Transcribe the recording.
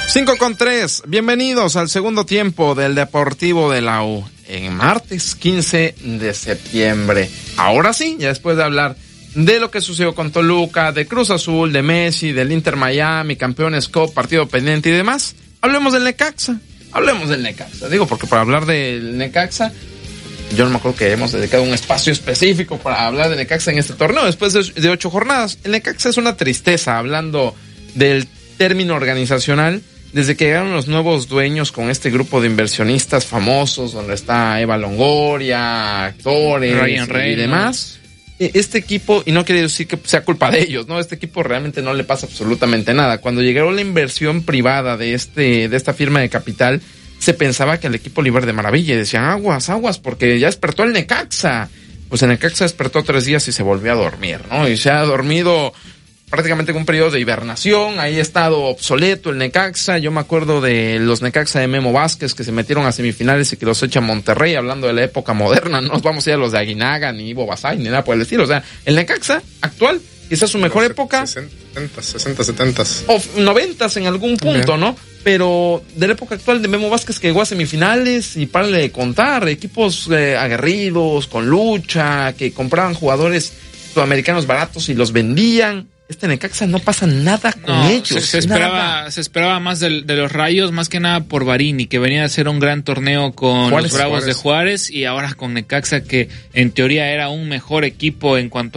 5:03, bienvenidos al segundo tiempo del Deportivo de la U, en martes 15 de septiembre. Ahora sí, ya después de hablar de lo que sucedió con Toluca, de Cruz Azul, de Messi, del Inter Miami, Campeones Cup, partido pendiente y demás, hablemos del Necaxa. Digo, porque para hablar del Necaxa, yo no me acuerdo que hemos dedicado un espacio específico para hablar de Necaxa en este torneo, después de 8 jornadas. El Necaxa es una tristeza, hablando del término organizacional. Desde que llegaron los nuevos dueños con este grupo de inversionistas famosos, donde está Eva Longoria, actores y demás, este equipo, y no quiere decir que sea culpa de ellos, ¿no? Este equipo realmente no le pasa absolutamente nada. Cuando llegó la inversión privada de esta firma de capital, se pensaba que el equipo le iba de maravilla, y decían aguas, porque ya despertó el Necaxa. Pues el Necaxa despertó 3 días y se volvió a dormir, ¿no? Y se ha dormido prácticamente en un periodo de hibernación. Ahí ha estado obsoleto el Necaxa. Yo me acuerdo de los Necaxa de Memo Vázquez, que se metieron a semifinales y que los echa Monterrey, hablando de la época moderna. No nos vamos a ir a los de Aguinaga, ni Ivo Basay, ni nada por el estilo. O sea, el Necaxa actual, quizás su mejor época, 60, 70 o 90 en algún punto, ¿no? Pero de la época actual de Memo Vázquez, que llegó a semifinales, y párale de contar, equipos aguerridos, con lucha, que compraban jugadores sudamericanos baratos y los vendían. Este Necaxa no pasa nada con ellos. Se esperaba más de los Rayos, más que nada por Barini, que venía a hacer un gran torneo con los Bravos de Juárez, y ahora con Necaxa, que en teoría era un mejor equipo en cuanto